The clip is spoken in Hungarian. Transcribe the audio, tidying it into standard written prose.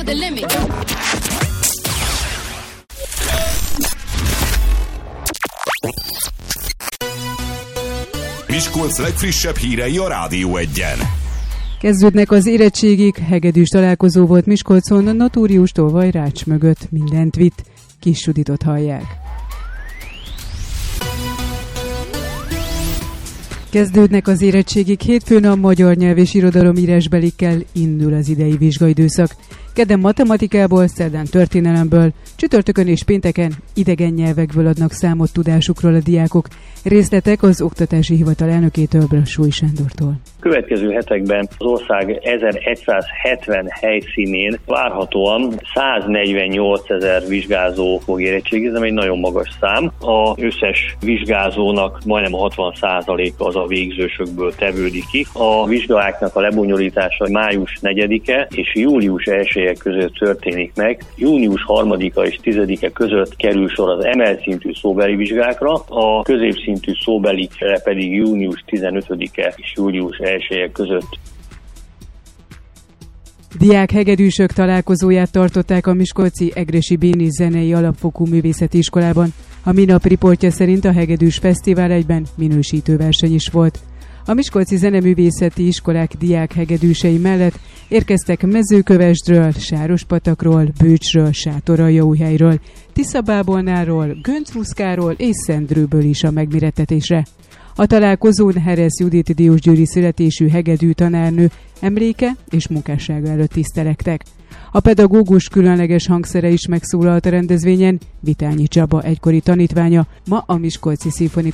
the limit. Miskolc legfrissebb hírei a Rádió 1-en. Kezdődnek az érettségig, hegedűs találkozó volt Miskolcon, Notórius tolvaj Rács mögött, mindent vitt. Kis Juditot hallják. Kezdődnek az érettségig, hétfőn a magyar nyelv és irodalom írásbelikkel indul az idei vizsgaidőszak. Kedden matematikából, szerdán történelemből, csütörtökön és pénteken idegen nyelvekből adnak számot tudásukról a diákok. Részletek az Oktatási Hivatal elnökétől, Brassói Sándortól. Következő hetekben az ország 1170 helyszínén várhatóan 148 000 vizsgázó fog érettségizni, ami egy nagyon magas szám. Az összes vizsgázónak majdnem a 60%-a az a végzősökből tevődik ki. A vizsgáknak a lebonyolítása május 4-e és július 1-e között történik meg. Június 3-a és 10-e között kerül sor az emelt szintű szóbeli vizsgákra, a középszintű szóbelikre pedig június 15-e és július 1-e között. Diák hegedűsök találkozóját tartották a miskolci Egressy Béni Zenei Alapfokú Művészeti Iskolában. A minap riportja szerint a Hegedűs Fesztivál egyben minősítő verseny is volt. A miskolci zeneművészeti iskolák diák hegedűsei mellett érkeztek Mezőkövesdről, Sárospatakról, Bőcsről, Sátoraljaújhelyről, Tiszabábolnáról, Göncruszkáról és Szendrőből is a megmérettetésre. A találkozón Heresz Judit diósgyőri születésű hegedű tanárnő emléke és munkássága előtt tisztelektek. A pedagógus különleges hangszere is megszólalt a rendezvényen, Vitányi Csaba egykori tanítványa, ma a Miskolci Szimfonikus